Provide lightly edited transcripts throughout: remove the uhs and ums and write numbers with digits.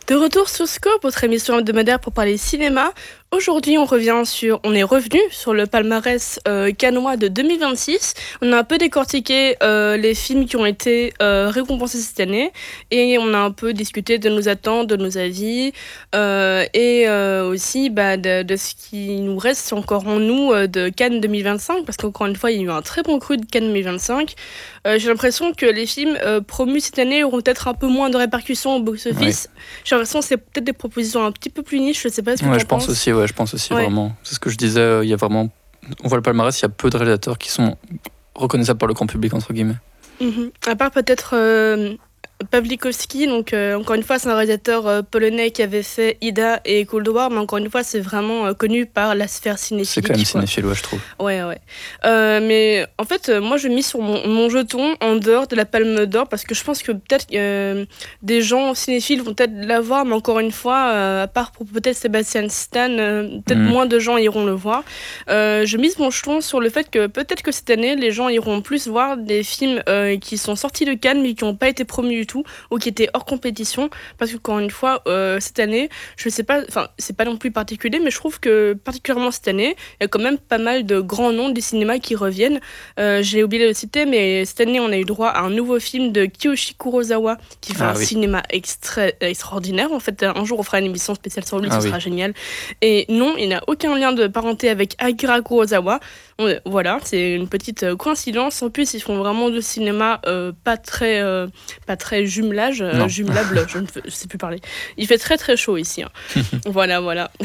De retour sur Scope, votre émission hebdomadaire pour parler cinéma. Aujourd'hui, on est revenu sur le palmarès cannois de 2026. On a un peu décortiqué les films qui ont été récompensés cette année et on a un peu discuté de nos attentes, de nos avis et aussi de ce qui nous reste encore en nous de Cannes 2025 parce qu'encore une fois, il y a eu un très bon cru de Cannes 2025. J'ai l'impression que les films promus cette année auront peut-être un peu moins de répercussions au box-office. Ouais. J'ai l'impression que c'est peut-être des propositions un petit peu plus niches, je sais pas ce que Ouais, tu en penses. je pense aussi Ouais. vraiment. C'est ce que je disais, il y a vraiment. On voit le palmarès, il y a peu de réalisateurs qui sont reconnaissables par le grand public, entre guillemets. À part peut-être Pawlikowski, donc encore une fois c'est un réalisateur polonais qui avait fait Ida et Cold War, mais encore une fois c'est vraiment connu par la sphère cinéphile. C'est quand même cinéphile, ouais, je trouve. Ouais. Mais en fait, moi je mise sur mon jeton en dehors de la Palme d'Or parce que je pense que peut-être des gens cinéphiles vont peut-être l'avoir, mais encore une fois, à part pour peut-être Sébastien Stan, peut-être moins de gens iront le voir. Je mise mon jeton sur le fait que peut-être que cette année, les gens iront plus voir des films qui sont sortis de Cannes mais qui n'ont pas été promus du tout ou qui étaient hors compétition parce que encore une fois, cette année, je sais pas, enfin c'est pas non plus particulier, mais je trouve que particulièrement cette année, il y a quand même pas mal de grands noms du cinéma qui reviennent. J'ai oublié de le citer, mais cette année, on a eu droit à un nouveau film de Kiyoshi Kurosawa qui fait un cinéma extraordinaire. En fait, un jour, on fera une émission spéciale sur lui, ce sera génial. Et non, il n'a aucun lien de parenté avec Akira Kurosawa. Voilà, c'est une petite coïncidence. En plus, ils font vraiment du cinéma pas très jumelable, je sais plus parler. Il fait très très chaud ici. Voilà.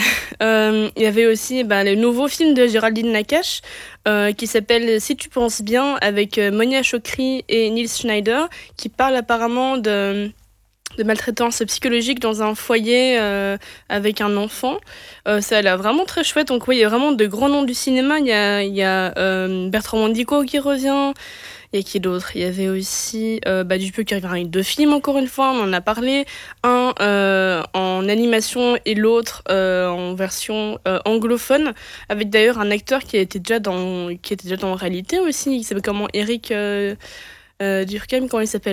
Il y avait aussi le nouveau film de Géraldine Nakache qui s'appelle Si tu penses bien avec Monia Chokri et Nils Schneider qui parle apparemment de maltraitance psychologique dans un foyer avec un enfant. Ça a l'air vraiment très chouette. Donc oui, il y a vraiment de grands noms du cinéma. Il y a Bertrand Mandico qui revient. Et qui d'autre ? Il y avait aussi Dupieux qui revient avec 2 films, encore une fois, on en a parlé. Un en animation et l'autre en version anglophone, avec d'ailleurs un acteur qui était déjà dans Réalité aussi. Il s'appelle comment ? Eric Durkheim, comment il s'appelle ?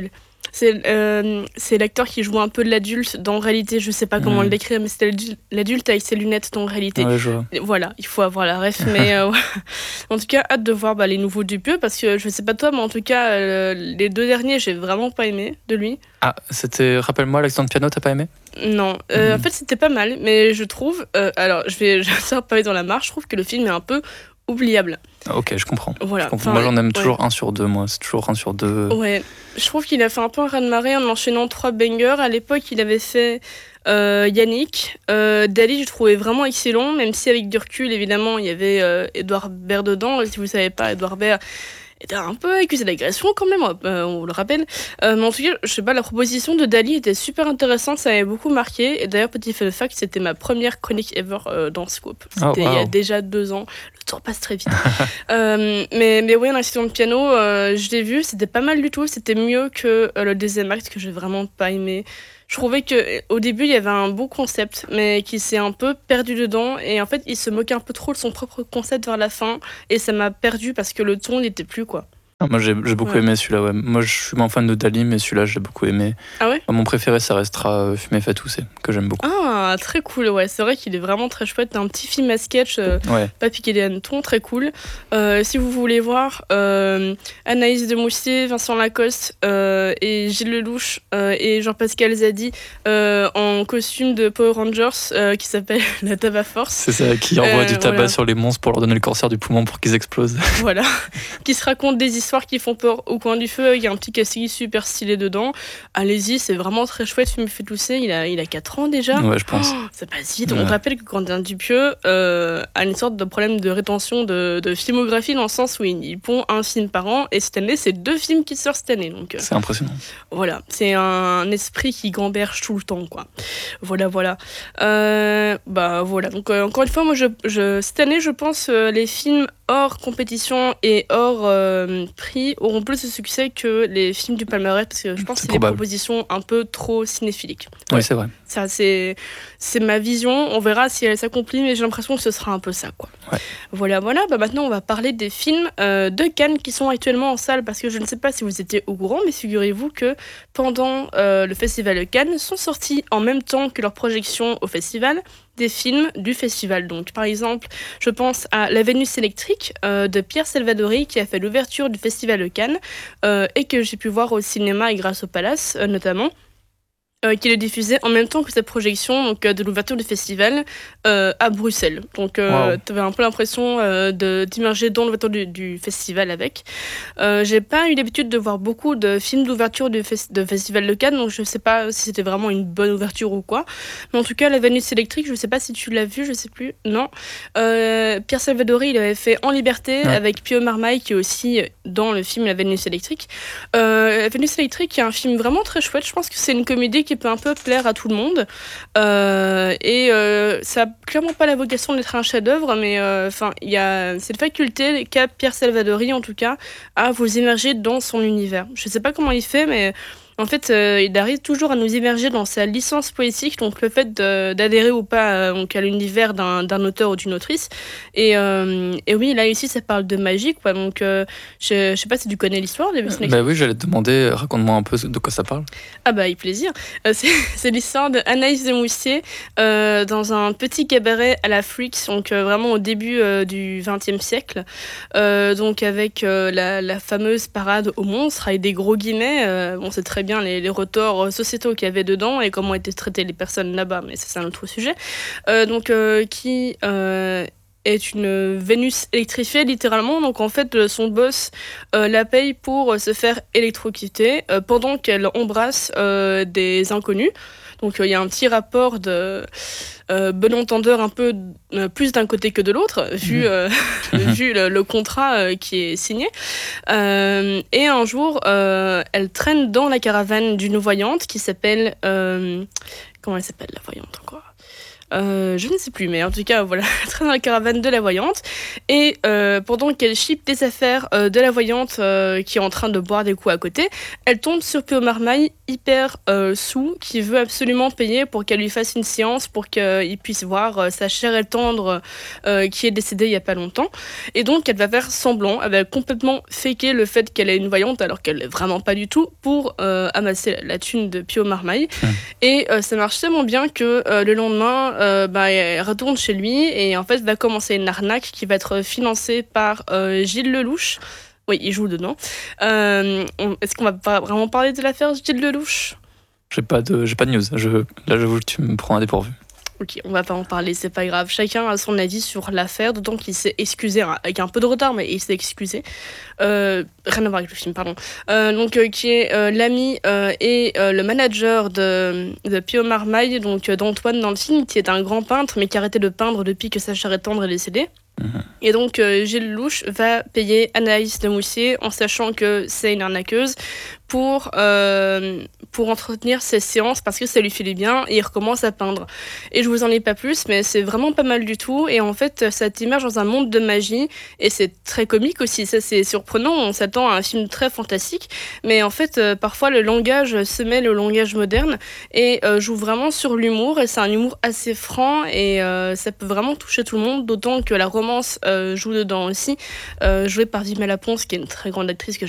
C'est l'acteur qui joue un peu de l'adulte dans Réalité, je sais pas comment le décrire, mais c'était l'adulte avec ses lunettes dans Réalité. Ouais, je vois. Voilà, il faut avoir la ref, mais en tout cas, hâte de voir les nouveaux Dupieux, parce que je sais pas toi, mais en tout cas, les 2 derniers, j'ai vraiment pas aimé de lui. Ah, rappelle-moi, l'accident de piano, t'as pas aimé ? Non, en fait, c'était pas mal, mais je trouve, alors je vais pas aller dans la marche, je trouve que le film est un peu oubliable. Ok, je comprends. Voilà. Moi, j'en aime toujours 1 sur 2, moi. C'est toujours 1 sur 2. Ouais, je trouve qu'il a fait un peu un raz-de-marée en enchaînant 3 bangers. À l'époque, il avait fait Yannick. Dali, je trouvais vraiment excellent, même si avec du recul, évidemment, il y avait Edouard Baird dedans. Et si vous savez pas, Edouard Baird était un peu accusé d'agression quand même, on le rappelle. Mais en tout cas, je sais pas, la proposition de Dali était super intéressante, ça m'avait beaucoup marqué. Et d'ailleurs, petit fun fact, c'était ma première chronique ever dans Scoop. C'était il y a déjà 2 ans. Le temps passe très vite. mais oui, l'incident de piano, je l'ai vu, c'était pas mal du tout. C'était mieux que le deuxième acte que j'ai vraiment pas aimé. Je trouvais qu'au début, il y avait un beau concept, mais qui s'est un peu perdu dedans. Et en fait, il se moquait un peu trop de son propre concept vers la fin. Et ça m'a perdu parce que le ton n'était plus, quoi. Moi, j'ai beaucoup aimé celui-là, ouais. Moi, je suis moins fan de Dali, mais celui-là, j'ai beaucoup aimé. Ah ouais ? Mon préféré, ça restera Fumer fait tousser, que j'aime beaucoup. Ah, très cool, ouais. C'est vrai qu'il est vraiment très chouette. Un petit film à sketch, pas piqué des hannetons, très cool. Si vous voulez voir Anaïs de Moussier, Vincent Lacoste et Gilles Lelouch et Jean-Pascal Zadi en costume de Power Rangers qui s'appelle La Tabac Force. C'est ça, qui envoie du tabac sur les monstres pour leur donner le cancer du poumon pour qu'ils explosent. Voilà. Qui se racontent des histoires qui font peur au coin du feu. Il y a un petit casting super stylé dedans. Allez-y, c'est vraiment très chouette. Il me fait tousser. Il a 4 ans déjà. Ouais, je pense. Ça passe vite. Ouais. On rappelle que Quentin Dupieux a une sorte de problème de rétention de filmographie dans le sens où il pond un film par an. Et cette année, c'est 2 films qui sortent cette année. Donc, c'est impressionnant. Voilà, c'est un esprit qui gamberge tout le temps, quoi. Voilà. Voilà. Donc encore une fois, moi, cette année, je pense les films hors compétition et hors prix auront plus de succès que les films du palmarès, parce que je pense que c'est des propositions un peu trop cinéphiliques. Oui, c'est vrai. Ça, c'est ma vision. On verra si elle s'accomplit, mais j'ai l'impression que ce sera un peu ça, quoi. Ouais. Voilà. Maintenant, on va parler des films de Cannes qui sont actuellement en salle, parce que je ne sais pas si vous étiez au courant, mais figurez-vous que pendant le festival de Cannes sont sortis en même temps que leur projection au festival des films du festival. Donc, par exemple, je pense à La Vénus électrique de Pierre Salvadori, qui a fait l'ouverture du festival de Cannes et que j'ai pu voir au cinéma et grâce au Palace notamment. Qui est diffusé en même temps que cette projection donc, de l'ouverture du festival à Bruxelles. Donc, tu avais un peu l'impression d'immerger dans l'ouverture du festival avec. J'ai pas eu l'habitude de voir beaucoup de films d'ouverture de Festival de Cannes, donc je sais pas si c'était vraiment une bonne ouverture ou quoi. Mais en tout cas, La Vénus électrique, je sais pas si tu l'as vu, je sais plus. Non. Pierre Salvadori, il avait fait En liberté avec Pio Marmaille, qui est aussi dans le film La Vénus électrique. La Vénus électrique est un film vraiment très chouette. Je pense que c'est une comédie qui peut un peu plaire à tout le monde. Ça n'a clairement pas la vocation d'être un chef-d'œuvre, mais il y a cette faculté qu'a Pierre Salvadori, en tout cas, à vous immerger dans son univers. Je ne sais pas comment il fait, mais en fait, il arrive toujours à nous immerger dans sa licence poétique, donc le fait d'adhérer ou pas à l'univers d'un auteur ou d'une autrice. Et oui, là, ici, ça parle de magie, quoi. Donc, je sais pas si tu connais l'histoire de Vénus électrique. Oui, j'allais te demander, raconte-moi un peu de quoi ça parle. Ah bah, avec plaisir. C'est l'histoire de Anaïs de Moussier dans un petit cabaret à la Freaks, donc vraiment au début du XXe siècle. Donc, avec la fameuse parade aux monstres, avec des gros guillemets. Bon, c'est très bien les retorts sociétaux qu'il y avait dedans et comment étaient traitées les personnes là-bas, mais ça, c'est un autre sujet. Qui est une Vénus électrifiée littéralement, donc en fait son boss la paye pour se faire électrocuter pendant qu'elle embrasse des inconnus. Donc il y a un petit rapport de bon entendeur un peu plus d'un côté que de l'autre, vu le contrat qui est signé. Et un jour, elle traîne dans la caravane d'une voyante qui s'appelle... comment elle s'appelle, la voyante, encore ? Je ne sais plus, mais en tout cas, voilà, elle traîne dans la caravane de la voyante. Et pendant qu'elle chipe des affaires de la voyante qui est en train de boire des coups à côté, elle tombe sur Pio Marmaille, hyper saoul, qui veut absolument payer pour qu'elle lui fasse une séance pour qu'il puisse voir sa chère et tendre qui est décédée il n'y a pas longtemps. Et donc, elle va faire semblant, elle va complètement faker le fait qu'elle est une voyante, alors qu'elle l'est vraiment pas du tout, pour amasser la thune de Pio Marmaille. Et ça marche tellement bien que le lendemain, elle retourne chez lui et en fait va commencer une arnaque qui va être financée par Gilles Lelouch. Oui, il joue dedans. Est-ce qu'on va vraiment parler de l'affaire Gilles Lelouch ? J'ai pas de news. Là, j'avoue que tu me prends à dépourvu. Ok, on va pas en parler, c'est pas grave. Chacun a son avis sur l'affaire, d'autant qu'il s'est excusé, avec un peu de retard, mais il s'est excusé. Rien à voir avec le film, pardon. Qui est l'ami et le manager de Pio Marmaille, donc d'Antoine dans le film, qui est un grand peintre, mais qui a arrêté de peindre depuis que sa chère et tendre est décédée. Et donc Gilles Lelouch va payer Anaïs de Moussier en sachant que c'est une arnaqueuse pour entretenir ses séances parce que ça lui fait du bien et il recommence à peindre. Et je vous en ai pas plus, mais c'est vraiment pas mal du tout. Et en fait, ça t'immerge dans un monde de magie et c'est très comique aussi. Ça, c'est surprenant. On s'attend à un film très fantastique, mais en fait, parfois le langage se mêle au langage moderne et joue vraiment sur l'humour. Et c'est un humour assez franc et ça peut vraiment toucher tout le monde, d'autant que la romance joue dedans aussi, jouée par Vimela Pons, qui est une très grande actrice que